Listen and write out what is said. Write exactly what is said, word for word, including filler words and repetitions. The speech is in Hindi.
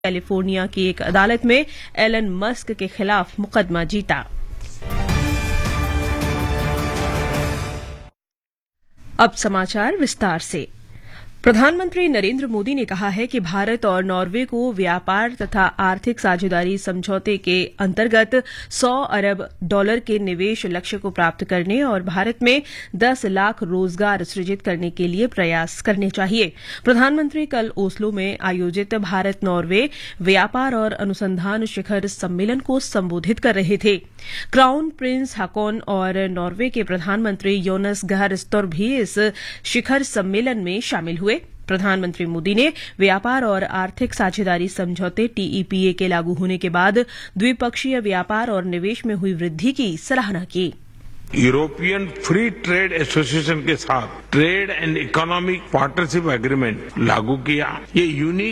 कैलिफोर्निया की एक अदालत में एलन मस्क के खिलाफ मुकदमा जीता। अब समाचार विस्तार से। प्रधानमंत्री नरेंद्र मोदी ने कहा है कि भारत और नॉर्वे को व्यापार तथा आर्थिक साझेदारी समझौते के अंतर्गत सौ अरब डॉलर के निवेश लक्ष्य को प्राप्त करने और भारत में दस लाख रोजगार सृजित करने के लिए प्रयास करने चाहिए। प्रधानमंत्री कल ओस्लो में आयोजित भारत नॉर्वे व्यापार और अनुसंधान शिखर सम्मेलन को संबोधित कर रहे थे। क्राउन प्रिंस हाकॉन और नॉर्वे के प्रधानमंत्री योनस गार स्टोर भी इस शिखर सम्मेलन में शामिल हुए। प्रधानमंत्री मोदी ने व्यापार और आर्थिक साझेदारी समझौते टीईपीए के लागू होने के बाद द्विपक्षीय व्यापार और निवेश में हुई वृद्धि की सराहना की। यूरोपियन फ्री ट्रेड एसोसिएशन के साथ trade and economic partnership agreement लागू किया। ये यूनिक